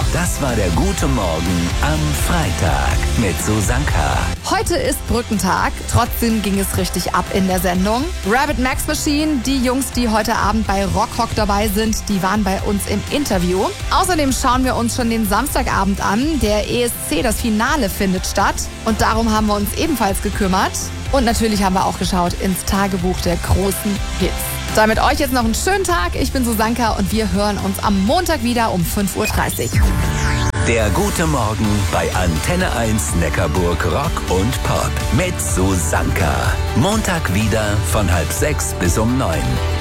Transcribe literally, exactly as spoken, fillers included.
Das war der Gute Morgen am Freitag mit Susanka. Heute ist Brückentag, trotzdem ging es richtig ab in der Sendung. Rabbit Max Machine, die Jungs, die heute Abend bei Rockhock dabei sind, die waren bei uns im Interview. Außerdem schauen wir uns schon den Samstagabend an. Der E S C, das Finale findet statt und darum haben wir uns ebenfalls gekümmert. Und natürlich haben wir auch geschaut ins Tagebuch der großen Hits. Damit euch jetzt noch einen schönen Tag. Ich bin Susanka und wir hören uns am Montag wieder um fünf Uhr dreißig. Der Gute Morgen bei Antenne eins Neckarburg Rock und Pop mit Susanka. Montag wieder von halb sechs bis um neun.